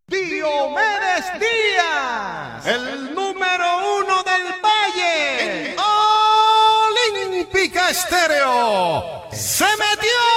Diomedes Díaz, el número 1 del Valle, Olímpica Estéreo, se metió.